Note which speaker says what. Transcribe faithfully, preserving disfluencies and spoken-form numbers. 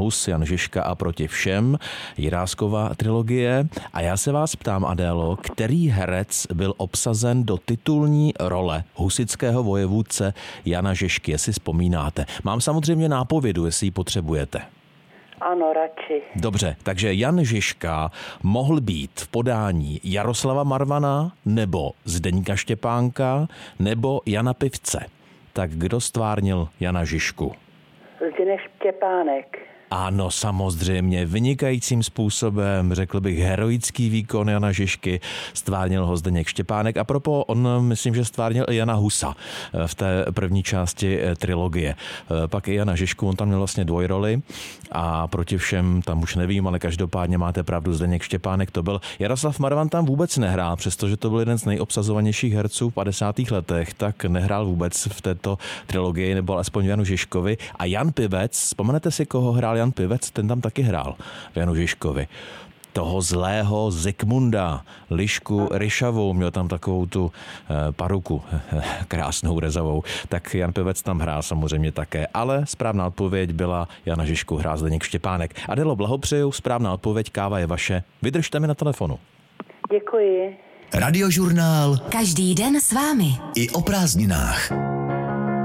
Speaker 1: Hus, Jan Žižka a Proti všem, Jiráskova trilogie. A já se vás ptám, Adélo, který herec byl obsazen do titulní role husitského vojevůdce Jana Žižky, jestli vzpomínáte. Mám samozřejmě nápovědu, jestli ji potřebujete.
Speaker 2: Ano, radši.
Speaker 1: Dobře, takže Jan Žižka mohl být v podání Jaroslava Marvana, nebo Zdeňka Štěpánka, nebo Jana Pivce. Tak kdo stvárnil Jana Žižku?
Speaker 2: Zdeněk Štěpánek.
Speaker 1: Ano, samozřejmě, vynikajícím způsobem, řekl bych, heroický výkon Jana Žižky, stvárnil ho Zdeněk Štěpánek. A propo, on myslím, že stvárnil i Jana Husa v té první části trilogie. Pak i Jana Žižku, on tam měl vlastně dvojroli a Proti všem, tam už nevím, ale každopádně máte pravdu, Zdeněk Štěpánek to byl. Jaroslav Marvan tam vůbec nehrál, přestože to byl jeden z nejobsazovanějších herců v padesátých letech, tak nehrál vůbec v této trilogii, nebo alespoň v Janu Žižkovi. A Jan Pivec, vzpomenete si, koho hrál Jan Pivec, ten tam taky hrál v Janu Žižkovi. Toho zlého Zikmunda, Lišku Ryšavou, měl tam takovou tu eh, paruku, krásnou rezavou, tak Jan Pivec tam hrál samozřejmě také, ale správná odpověď byla Jana Žižku hrál Zdeněk Štěpánek. Adélo, blahopřeju, správná odpověď, káva je vaše. Vydržte mi na telefonu.
Speaker 2: Děkuji.
Speaker 3: Radiožurnál.
Speaker 4: Každý den s vámi.
Speaker 3: I o prázdninách.